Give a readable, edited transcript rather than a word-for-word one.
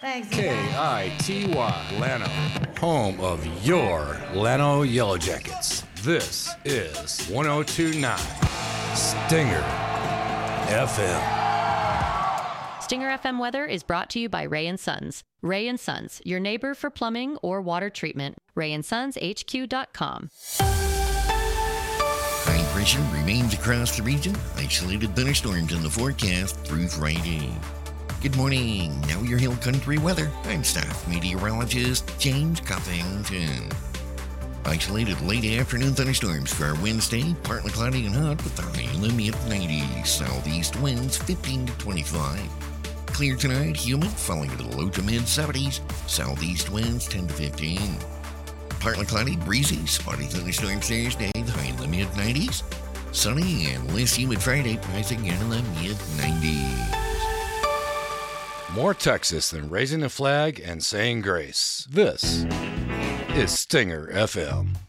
Thanks. KITY Llano, home of your Llano Yellow Jackets. This is 1029 Stinger FM. Stinger FM weather is brought to you by Ray & Sons. Ray & Sons, your neighbor for plumbing or water treatment. RayandSonsHQ.com. High pressure remains across the region. Isolated thunderstorms in the forecast through Friday. Good morning. Now your Hill Country weather. I'm staff meteorologist James Cuffington. Isolated late afternoon thunderstorms for our Wednesday. Partly cloudy and hot with the high in the mid-90s. Southeast winds 15 to 25. Clear tonight, humid, falling into the low to mid-70s. Southeast winds 10 to 15. Partly cloudy, breezy, spotty thunderstorms Thursday, the high in the mid-90s. Sunny and less humid Friday, rising again in the mid-90s. More Texas than raising a flag and saying grace. This is Stinger FM.